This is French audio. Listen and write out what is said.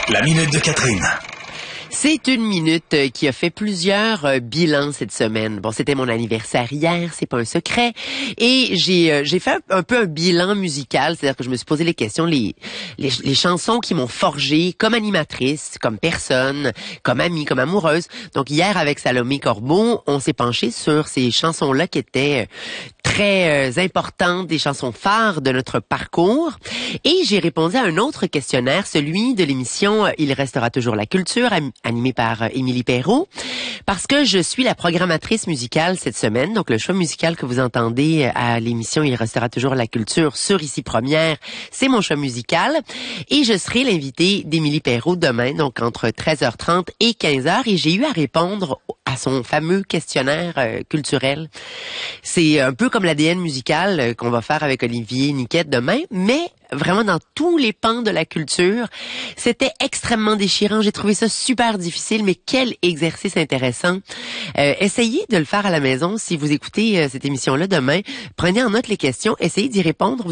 La minute de Catherine. C'est une minute qui a fait plusieurs bilans cette semaine. Bon, c'était mon anniversaire hier, c'est pas un secret. Et j'ai fait un peu un bilan musical, c'est-à-dire que je me suis posé les questions, les chansons qui m'ont forgée comme animatrice, comme personne, comme amie, comme amoureuse. Donc hier, avec Salomé Corbeau, on s'est penché sur ces chansons-là qui étaient très importantes, des chansons phares de notre parcours. Et j'ai répondu à un autre questionnaire, celui de l'émission Il restera toujours la culture, animée par Émilie Perrault, parce que je suis la programmatrice musicale cette semaine. Donc le choix musical que vous entendez à l'émission Il restera toujours la culture sur Ici Première, c'est mon choix musical. Et je serai l'invitée d'Émilie Perrault demain, donc entre 13h30 et 15h. Et j'ai eu à répondre à son fameux questionnaire culturel. C'est un peu comme l'ADN musical qu'on va faire avec Olivier Niquette demain, mais vraiment dans tous les pans de la culture. C'était extrêmement déchirant. J'ai trouvé ça super difficile, mais quel exercice intéressant. Essayez de le faire à la maison si vous écoutez cette émission-là demain. Prenez en note les questions, essayez d'y répondre.